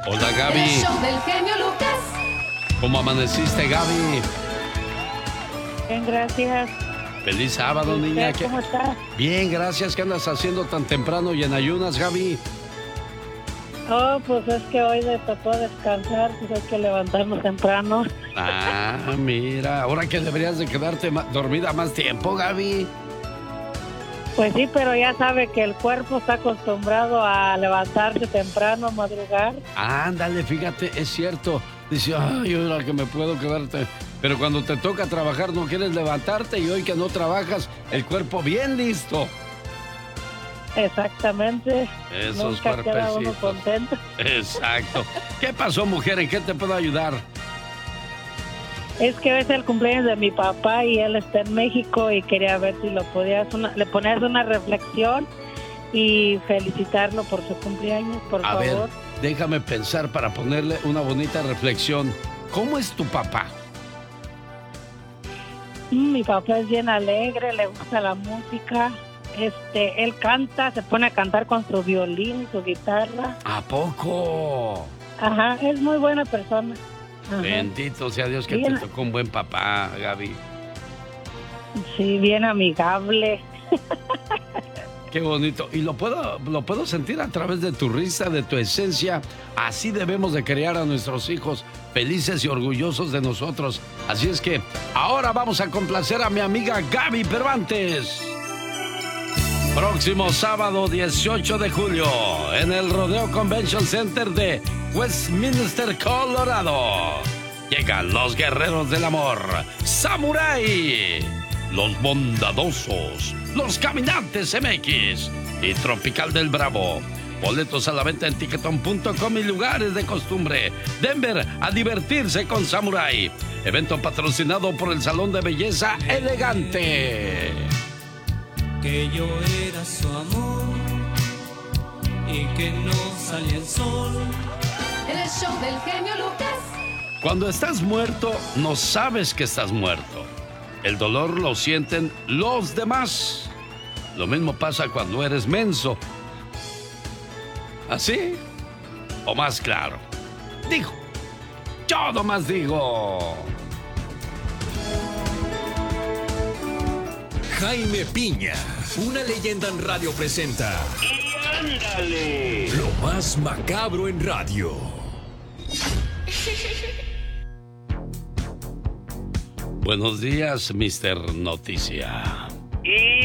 Hola, Gaby. El show del genio Lucas. ¿Cómo amaneciste, Gaby? Bien, gracias. Feliz sábado, niña. ¿Cómo estás? Bien, gracias. ¿Qué andas haciendo tan temprano y en ayunas, Gaby? Oh, pues es que hoy me tocó descansar, pues hay que levantarnos temprano. Ah, mira. Ahora que deberías de quedarte dormida más tiempo, Gaby. Pues sí, pero ya sabe que el cuerpo está acostumbrado a levantarse temprano, a madrugar. Ándale, fíjate, es cierto. Dice, ay, ahora que me puedo quedarte. Pero cuando te toca trabajar no quieres levantarte y hoy que no trabajas, el cuerpo bien listo. Exactamente. Esos Nunca queda uno cuerpecitos. contento. Exacto. ¿Qué pasó, mujer? ¿En qué te puedo ayudar? Es que hoy es el cumpleaños de mi papá y él está en México y quería ver si le ponías una reflexión y felicitarlo por su cumpleaños, por A favor. ver, déjame pensar para ponerle una bonita reflexión. ¿Cómo es tu papá? Mi papá es bien alegre, le gusta la música. Él canta, se pone a cantar con su violín, su guitarra. ¿A poco? Ajá, es muy buena persona. Ajá. Bendito sea Dios que te tocó un buen papá, Gaby. Sí, bien amigable. Qué bonito. Y lo puedo sentir a través de tu risa, de tu esencia. Así debemos de criar a nuestros hijos, felices y orgullosos de nosotros. Así es que ahora vamos a complacer a mi amiga Gaby Cervantes. Próximo sábado 18 de julio en el Rodeo Convention Center de Westminster, Colorado. Llegan los guerreros del amor, Samurai, los bondadosos, los caminantes MX y Tropical del Bravo. Boletos a la venta en Ticketon.com y lugares de costumbre. Denver, a divertirse con Samurai. Evento patrocinado por el Salón de Belleza Elegante. Que yo era su amor y que no salía el sol. El show del genio Lucas. Cuando estás muerto, no sabes que estás muerto. El dolor lo sienten los demás. Lo mismo pasa cuando eres menso. ¿Así? ¿O más claro? Digo. Yo nomás digo. Jaime Piña, una leyenda en radio presenta. ¡Y ándale! Lo más macabro en radio. Buenos días, Mr. Noticia. ¡Y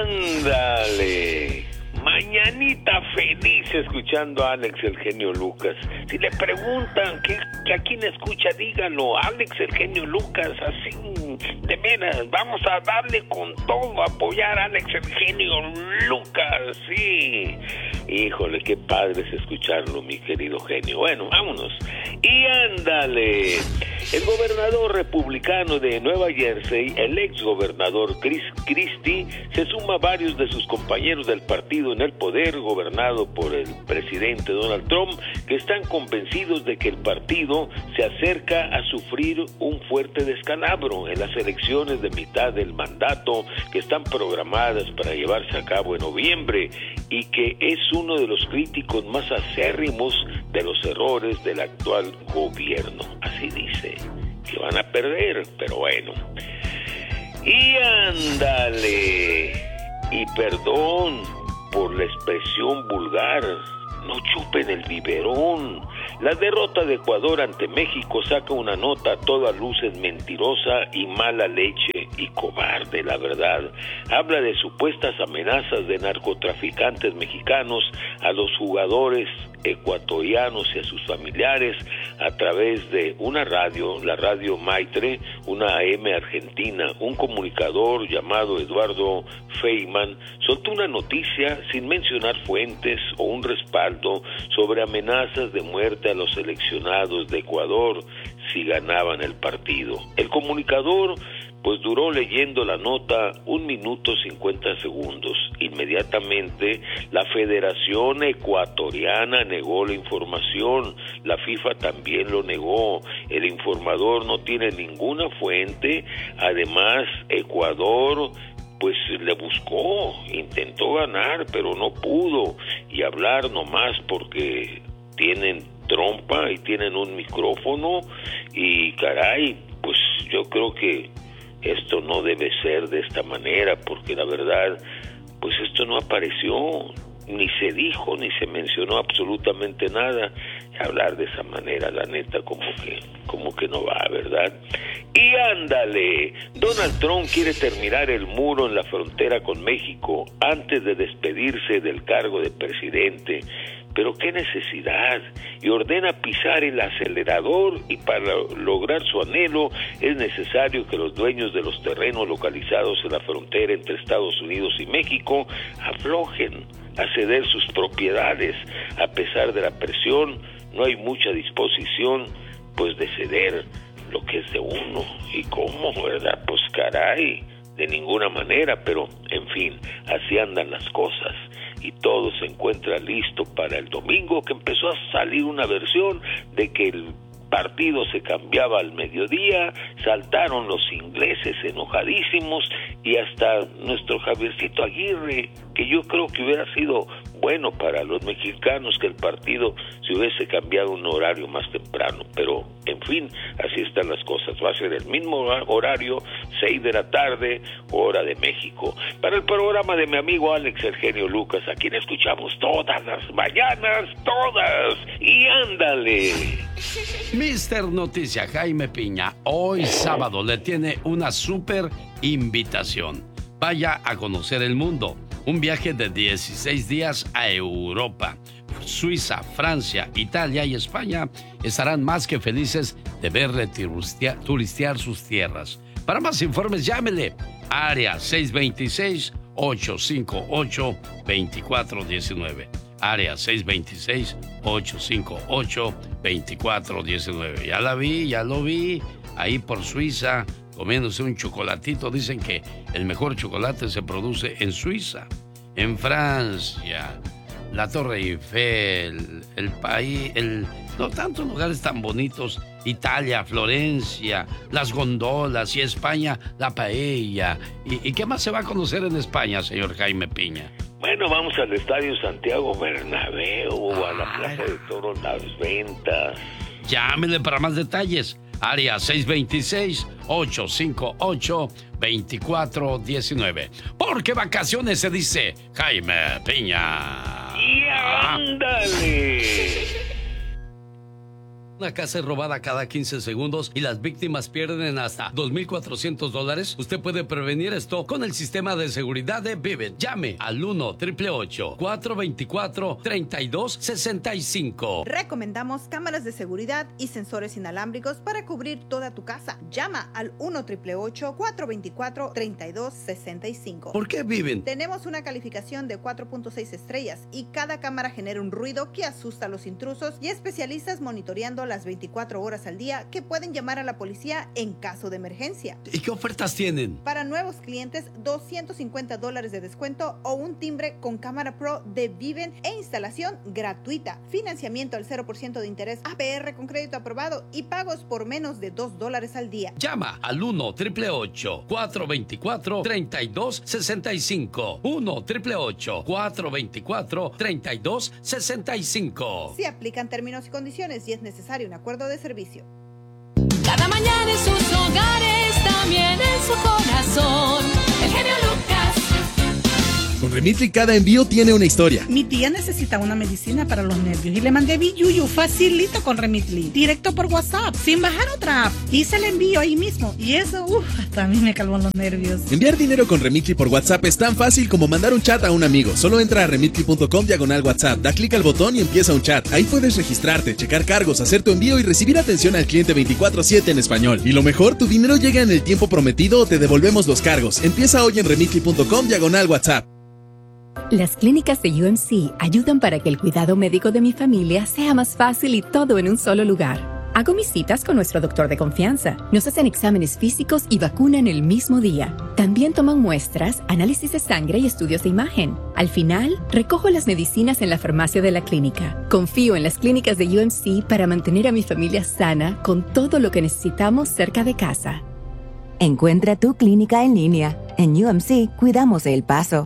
ándale! Mañanita feliz escuchando a Alex el genio Lucas. Si le preguntan que a quién escucha, díganlo, Alex el genio Lucas, así de veras, vamos a darle con todo, apoyar a Alex el genio Lucas, sí. Híjole, qué padre es escucharlo, mi querido genio. Bueno, vámonos. Y ándale. El gobernador republicano de Nueva Jersey, el exgobernador Chris Christie, se suma a varios de sus compañeros del partido en el poder, gobernado por el presidente Donald Trump, que están convencidos de que el partido se acerca a sufrir un fuerte descalabro en las elecciones de mitad del mandato que están programadas para llevarse a cabo en noviembre, y que es uno de los críticos más acérrimos de los errores del actual gobierno. Así dice, que van a perder, pero bueno. Y ándale, y perdón por la expresión vulgar, no chupen el biberón. La derrota de Ecuador ante México saca una nota a todas luces mentirosa y mala leche y cobarde, la verdad. Habla de supuestas amenazas de narcotraficantes mexicanos a los jugadores ecuatorianos y a sus familiares a través de una radio, la radio Maitre, una AM argentina. Un comunicador llamado Eduardo Feynman soltó una noticia sin mencionar fuentes o un respaldo sobre amenazas de muerte a los seleccionados de Ecuador si ganaban el partido. El comunicador pues duró leyendo la nota 1 minuto 50 segundos. Inmediatamente la Federación Ecuatoriana negó la información, la FIFA también lo negó, el informador no tiene ninguna fuente. Además, Ecuador pues le buscó, intentó ganar, pero no pudo, y hablar nomás porque tienen trompa y tienen un micrófono y caray, pues yo creo que esto no debe ser de esta manera, porque la verdad, pues esto no apareció, ni se dijo, ni se mencionó absolutamente nada. Hablar de esa manera, la neta, como que no va, ¿verdad? Y ándale, Donald Trump quiere terminar el muro en la frontera con México antes de despedirse del cargo de presidente. Pero qué necesidad, y ordena pisar el acelerador, y para lograr su anhelo es necesario que los dueños de los terrenos localizados en la frontera entre Estados Unidos y México aflojen a ceder sus propiedades. A pesar de la presión, no hay mucha disposición pues de ceder lo que es de uno. ¿Y cómo, verdad? Pues caray, de ninguna manera, pero en fin, así andan las cosas. Y todo se encuentra listo para el domingo, que empezó a salir una versión de que el partido se cambiaba al mediodía, saltaron los ingleses enojadísimos y hasta nuestro Javiercito Aguirre, que yo creo que hubiera sido bueno para los mexicanos que el partido se hubiese cambiado un horario más temprano, pero en fin, así están las cosas. Va a ser el mismo horario, 6 de la tarde, hora de México. Para el programa de mi amigo Alex el Genio Lucas, a quien escuchamos todas las mañanas, todas, y ándale. Mister Noticia Jaime Piña, hoy sábado le tiene una súper invitación. Vaya a conocer el mundo. Un viaje de 16 días a Europa. Suiza, Francia, Italia y España estarán más que felices de verle turistear sus tierras. Para más informes, llámele. Área 626-858-2419. Área 626-858-2419. Ya lo vi, ahí por Suiza, comiéndose un chocolatito. Dicen que el mejor chocolate se produce en Suiza, en Francia, la Torre Eiffel, no tantos lugares tan bonitos, Italia, Florencia, las gondolas, y España, la paella. ¿Y qué más se va a conocer en España, señor Jaime Piña? Bueno, vamos al Estadio Santiago Bernabéu, a la Plaza de Toros Las Ventas. Llámele para más detalles. Área 626-858-2419. Porque vacaciones se dice Jaime Piña. ¡Y ándale! Una casa es robada cada 15 segundos y las víctimas pierden hasta $2,400. Usted puede prevenir esto con el sistema de seguridad de Vivint. Llame al 1-888-424-3265. Recomendamos cámaras de seguridad y sensores inalámbricos para cubrir toda tu casa. Llama al 1-888-424-3265. ¿Por qué Vivint? Tenemos una calificación de 4.6 estrellas y cada cámara genera un ruido que asusta a los intrusos, y especialistas monitoreando las 24 horas al día que pueden llamar a la policía en caso de emergencia. ¿Y qué ofertas tienen? Para nuevos clientes, $250 de descuento o un timbre con cámara Pro de Vivint e instalación gratuita. Financiamiento al 0% de interés, APR con crédito aprobado y pagos por menos de $2 al día. Llama al 1-888-424-3265. 1-888-424-3265. Se aplican términos y condiciones y es necesario un acuerdo de servicio. Cada mañana en sus hogares, también en su corazón. El genio Lucas. Con Remitly cada envío tiene una historia. Mi tía necesita una medicina para los nervios y le mandé Yuyu facilito con Remitly, directo por WhatsApp, sin bajar otra app. Hice el envío ahí mismo y eso, hasta a mí me calmó los nervios. Enviar dinero con Remitly por WhatsApp es tan fácil como mandar un chat a un amigo. Solo entra a remitly.com/WhatsApp, da clic al botón y empieza un chat. Ahí puedes registrarte, checar cargos, hacer tu envío y recibir atención al cliente 24/7 en español. Y lo mejor, tu dinero llega en el tiempo prometido o te devolvemos los cargos. Empieza hoy en remitly.com/WhatsApp. Las clínicas de UMC ayudan para que el cuidado médico de mi familia sea más fácil y todo en un solo lugar. Hago mis citas con nuestro doctor de confianza. Nos hacen exámenes físicos y vacunan el mismo día. También toman muestras, análisis de sangre y estudios de imagen. Al final, recojo las medicinas en la farmacia de la clínica. Confío en las clínicas de UMC para mantener a mi familia sana con todo lo que necesitamos cerca de casa. Encuentra tu clínica en línea. En UMC cuidamos de El Paso.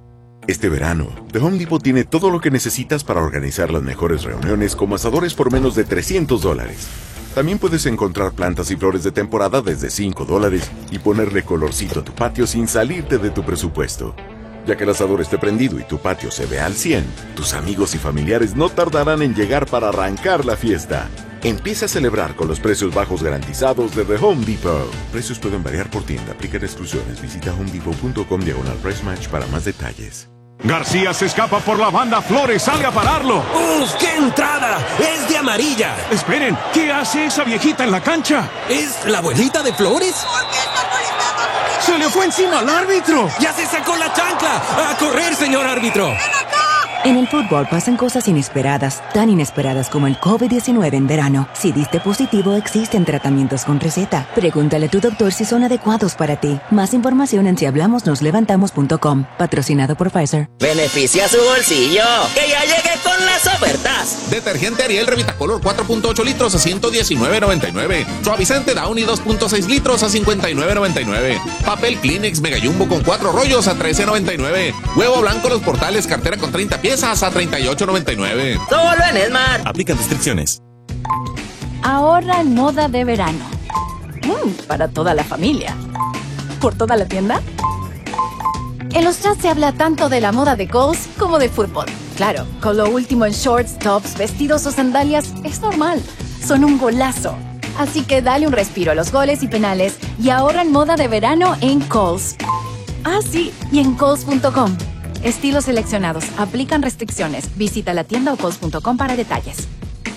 Este verano, The Home Depot tiene todo lo que necesitas para organizar las mejores reuniones como asadores por menos de $300. También puedes encontrar plantas y flores de temporada desde $5 y ponerle colorcito a tu patio sin salirte de tu presupuesto. Ya que el asador esté prendido y tu patio se ve al 100, tus amigos y familiares no tardarán en llegar para arrancar la fiesta. Empieza a celebrar con los precios bajos garantizados de The Home Depot. Precios pueden variar por tienda, aplican exclusiones. Visita homedepot.com/price match para más detalles. García se escapa por la banda, Flores sale a pararlo. ¡Uf, qué entrada! ¡Es de amarilla! Esperen, ¿qué hace esa viejita en la cancha? ¿Es la abuelita de Flores? ¿Por qué está molestando a su hijo? ¡Se le fue encima al árbitro! ¡Ya se sacó la chancla! ¡A correr, señor árbitro! ¡Ven acá! En el fútbol pasan cosas inesperadas, tan inesperadas como el COVID-19 en verano. Si diste positivo, existen tratamientos con receta. Pregúntale a tu doctor si son adecuados para ti. Más información en sihablamosnoslevantamos.com. Patrocinado por Pfizer. Beneficia su bolsillo, que ya llegué con las ofertas. Detergente Ariel Revitacolor 4.8 litros a $119.99. Suavizante Downy 2.6 litros a $59.99. Papel Kleenex Mega Jumbo con 4 rollos a $13.99. Huevo blanco Los Portales cartera con 30 piezas a $38.99. Solo en Smart. Aplican restricciones. Ahorra en moda de verano. Para toda la familia. ¿Por toda la tienda? En los chats se habla tanto de la moda de Kohl's como de fútbol. Claro, con lo último en shorts, tops, vestidos o sandalias es normal. Son un golazo. Así que dale un respiro a los goles y penales y ahorra en moda de verano en Kohl's. Ah, sí, y en Kohl's.com. Estilos seleccionados. Aplican restricciones. Visita la tienda o Kohl's.com para detalles.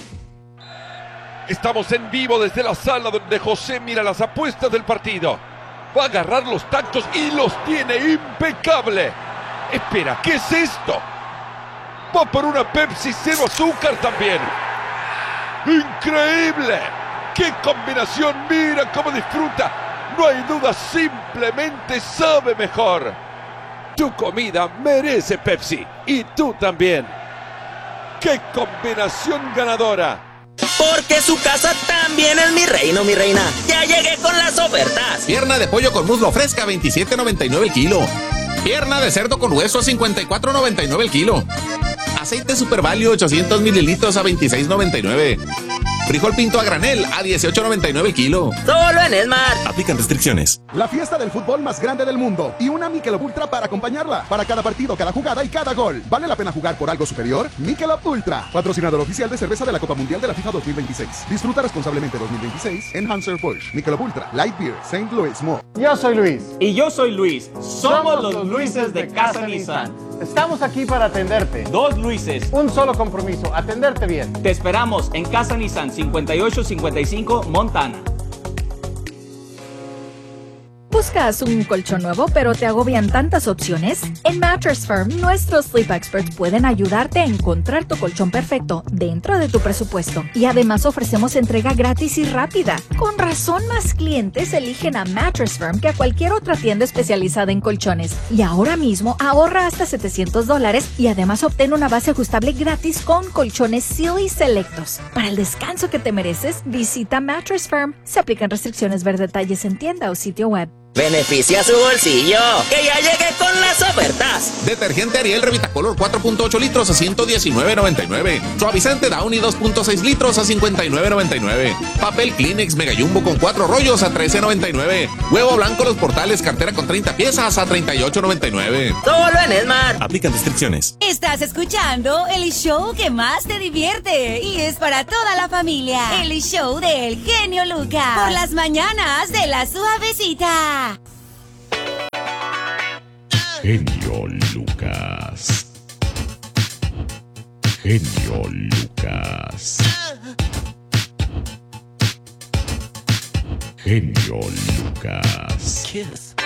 Estamos en vivo desde la sala donde José mira las apuestas del partido. Va a agarrar los tactos y los tiene impecable. Espera, ¿qué es esto? Va por una Pepsi cero azúcar también. ¡Increíble! ¡Qué combinación! ¡Mira cómo disfruta! No hay duda, simplemente sabe mejor. Tu comida merece Pepsi. Y tú también. ¡Qué combinación ganadora! Porque su casa también es mi reino, mi reina. Ya llegué con las ofertas. Pierna de pollo con muslo fresca, $27.99 el kilo. Pierna de cerdo con hueso, $54.99 el kilo. Aceite Super Value, 800 mililitros a $26.99. Frijol pinto a granel a $18.99 el kilo. Solo en Smart. Aplican restricciones. La fiesta del fútbol más grande del mundo y una Michelob Ultra para acompañarla. Para cada partido, cada jugada y cada gol. ¿Vale la pena jugar por algo superior? Michelob Ultra, patrocinador oficial de cerveza de la Copa Mundial de la FIFA 2026. Disfruta responsablemente 2026 en Anheuser-Busch, Michelob Ultra, Light Beer, St. Louis Mall. Yo soy Luis. Y yo soy Luis. Somos los Luises de Casa Nissan. Estamos aquí para atenderte. 2 Luises. Un solo compromiso, atenderte bien. Te esperamos en Casa Nissan 5855 Montana. ¿Buscas un colchón nuevo pero te agobian tantas opciones? En Mattress Firm, nuestros Sleep Experts pueden ayudarte a encontrar tu colchón perfecto dentro de tu presupuesto. Y además ofrecemos entrega gratis y rápida. Con razón, más clientes eligen a Mattress Firm que a cualquier otra tienda especializada en colchones. Y ahora mismo ahorra hasta $700 y además obtén una base ajustable gratis con colchones Sealy selectos. Para el descanso que te mereces, visita Mattress Firm. Se aplican restricciones. Ver detalles en tienda o sitio web. Beneficia su bolsillo, que ya llegué con las ofertas. Detergente Ariel Revitacolor 4.8 litros a $119.99. Suavizante Downy 2.6 litros a $59.99. Papel Kleenex Mega Jumbo con 4 rollos a $13.99. Huevo blanco Los Portales cartera con 30 piezas a $38.99. Solo en Smart. Aplican restricciones. Estás escuchando el show que más te divierte y es para toda la familia. El show del genio Lucas. Por las mañanas de La Suavecita. Genio Lucas. Genio Lucas. Genio Lucas. Kiss.